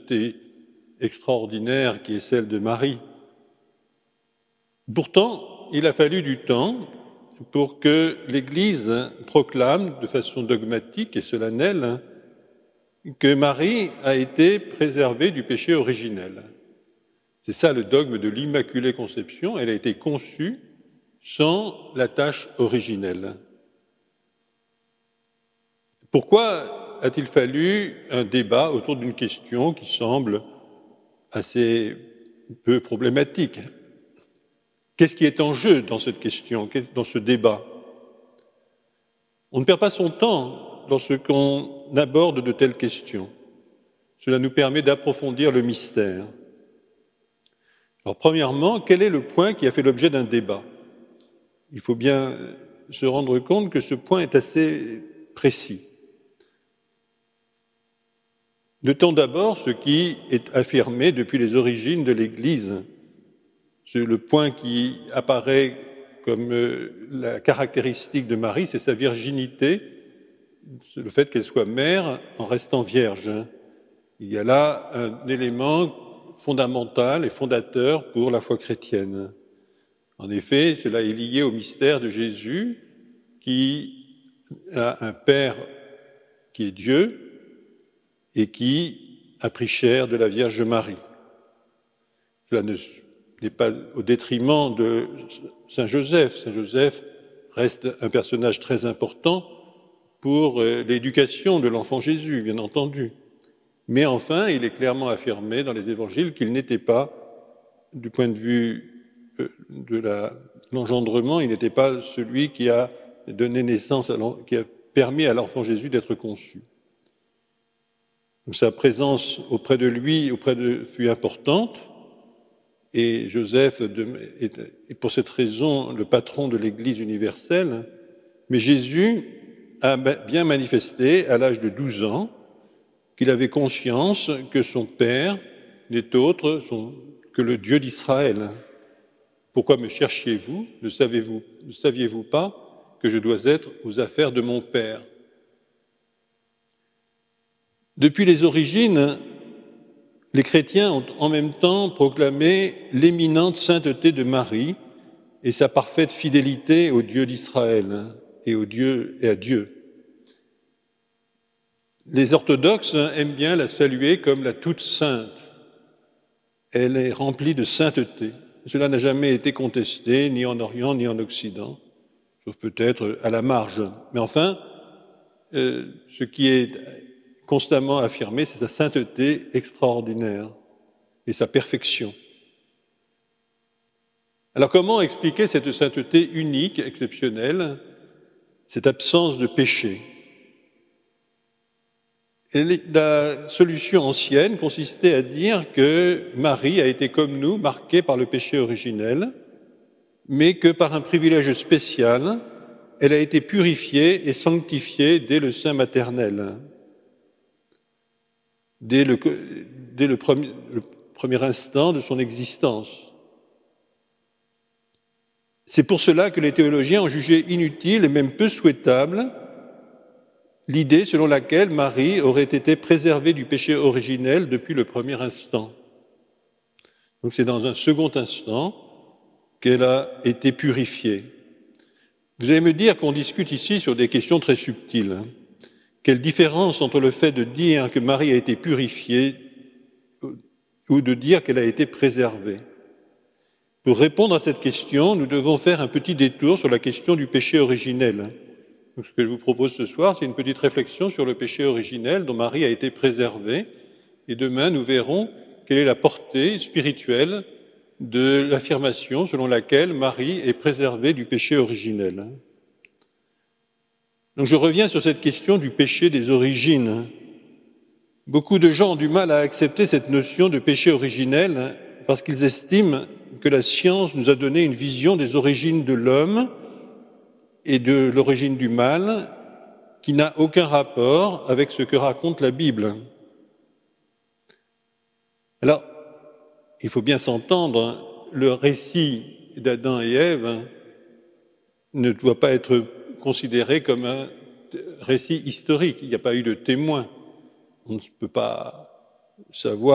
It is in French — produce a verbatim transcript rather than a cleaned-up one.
sainteté extraordinaire qui est celle de Marie. Pourtant, il a fallu du temps pour que l'Église proclame de façon dogmatique et solennelle que Marie a été préservée du péché originel. C'est ça le dogme de l'Immaculée Conception, elle a été conçue sans la tâche originelle. Pourquoi a-t-il fallu un débat autour d'une question qui semble assez peu problématique? Qu'est-ce qui est en jeu dans cette question, dans ce débat? On ne perd pas son temps lorsqu'on aborde de telles questions. Cela nous permet d'approfondir le mystère. Alors, premièrement, quel est le point qui a fait l'objet d'un débat? Il faut bien se rendre compte que ce point est assez précis. Notons d'abord ce qui est affirmé depuis les origines de l'Église. C'est le point qui apparaît comme la caractéristique de Marie, c'est sa virginité, c'est le fait qu'elle soit mère en restant vierge. Il y a là un élément fondamental et fondateur pour la foi chrétienne. En effet, cela est lié au mystère de Jésus qui a un Père qui est Dieu et qui a pris chair de la Vierge Marie. Cela n'est pas au détriment de Saint Joseph. Saint Joseph reste un personnage très important pour l'éducation de l'enfant Jésus, bien entendu. Mais enfin, il est clairement affirmé dans les évangiles qu'il n'était pas, du point de vue de la, l'engendrement, il n'était pas celui qui a donné naissance, à qui a permis à l'enfant Jésus d'être conçu. Donc, sa présence auprès de lui auprès de, fut importante, et Joseph est, est pour cette raison le patron de l'Église universelle, mais Jésus a bien manifesté à l'âge de douze ans qu'il avait conscience que son Père n'est autre que le Dieu d'Israël. Pourquoi me cherchiez-vous? Ne savez-vous, ne saviez-vous pas que je dois être aux affaires de mon Père? Depuis les origines, les chrétiens ont en même temps proclamé l'éminente sainteté de Marie et sa parfaite fidélité au Dieu d'Israël et au Dieu et à Dieu. Les orthodoxes aiment bien la saluer comme la toute sainte. Elle est remplie de sainteté. Cela n'a jamais été contesté, ni en Orient, ni en Occident, sauf peut-être à la marge. Mais enfin, euh, ce qui est constamment affirmé, c'est sa sainteté extraordinaire et sa perfection. Alors comment expliquer cette sainteté unique, exceptionnelle, cette absence de péché? Et la solution ancienne consistait à dire que Marie a été comme nous, marquée par le péché originel, mais que par un privilège spécial, elle a été purifiée et sanctifiée dès le sein maternel, dès le, dès le, premier, le premier instant de son existence. C'est pour cela que les théologiens ont jugé inutile et même peu souhaitable l'idée selon laquelle Marie aurait été préservée du péché originel depuis le premier instant. Donc c'est dans un second instant qu'elle a été purifiée. Vous allez me dire qu'on discute ici sur des questions très subtiles. Quelle différence entre le fait de dire que Marie a été purifiée ou de dire qu'elle a été préservée? Pour répondre à cette question, nous devons faire un petit détour sur la question du péché originel. Donc, ce que je vous propose ce soir, c'est une petite réflexion sur le péché originel dont Marie a été préservée. Et demain, nous verrons quelle est la portée spirituelle de l'affirmation selon laquelle Marie est préservée du péché originel. Donc, je reviens sur cette question du péché des origines. Beaucoup de gens ont du mal à accepter cette notion de péché originel parce qu'ils estiment que la science nous a donné une vision des origines de l'homme et de l'origine du mal qui n'a aucun rapport avec ce que raconte la Bible. Alors, il faut bien s'entendre, le récit d'Adam et Ève ne doit pas être considéré comme un récit historique. Il n'y a pas eu de témoin. On ne peut pas savoir